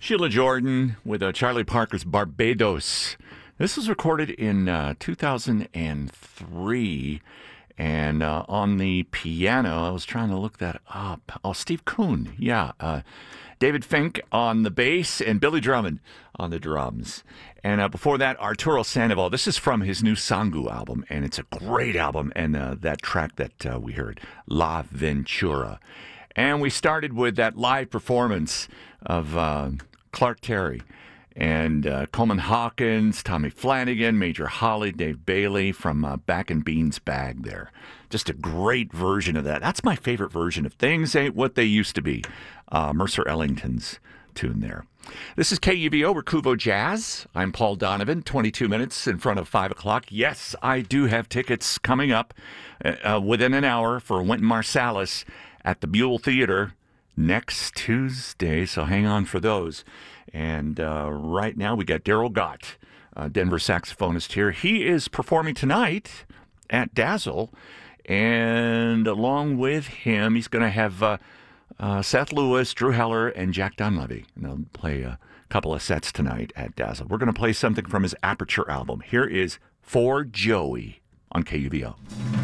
Sheila Jordan with Charlie Parker's Barbados. This was recorded in 2003. And on the piano, I was trying to look that up. Oh, Steve Kuhn. Yeah. David Fink on the bass and Billy Drummond on the drums. And before that, Arturo Sandoval. This is from his new Sangu album, and it's a great album. And that track that we heard, La Ventura. And we started with that live performance of Clark Terry and Coleman Hawkins, Tommy Flanagan, Major Holly, Dave Bailey from Back in Bean's Bag there. Just a great version of that. That's my favorite version of Things Ain't What They Used to Be. Mercer Ellington's tune there. This is KUVO, Recuvo Jazz. I'm Paul Donovan, 22 minutes in front of 5 o'clock. Yes, I do have tickets coming up within an hour for Wynton Marsalis at the Buell Theater next Tuesday, so hang on for those. And right now we got Daryl Gott, Denver saxophonist here. He is performing tonight at Dazzle, and along with him, he's going to have Seth Lewis, Drew Heller, and Jack Dunleavy. And they'll play a couple of sets tonight at Dazzle. We're going to play something from his Aperture album. Here is For Joey on KUVO.